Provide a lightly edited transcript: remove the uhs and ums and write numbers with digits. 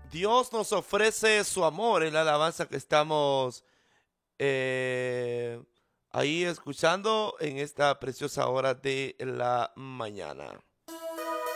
Dios nos ofrece su amor en la alabanza que estamos eh, ahí escuchando en esta preciosa hora de la mañana.